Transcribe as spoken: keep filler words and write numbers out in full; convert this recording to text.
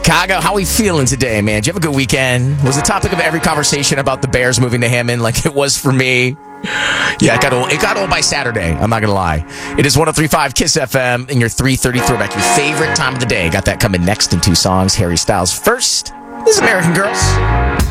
Kaga, how we feeling today, man? Did you have a good weekend? Was the topic of every conversation about the Bears moving to Hammond like it was for me? Yeah, it got old. It got old by Saturday. I'm not going to lie. It is one oh three point five KISS F M in your three thirty throwback, your favorite time of the day. Got that coming next in two songs. Harry Styles first. This is American Girls.